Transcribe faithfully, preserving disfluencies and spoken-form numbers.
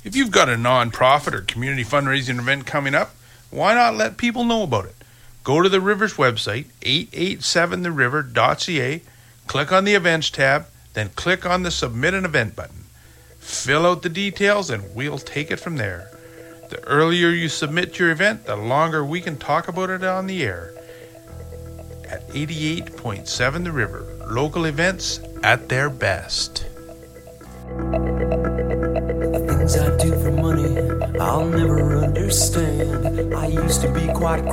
If you've got a non-profit or community fundraising event coming up, why not let people know about it? Go to the River's website, eight eight seven the river dot c a, click on the Events tab, then click on the Submit an Event button. Fill out the details and we'll take it from there. The earlier you submit your event, the longer we can talk about it on the air. At eighty-eight point seven The River, local events at their best. The things I do for money, I'll never understand. I used to be quite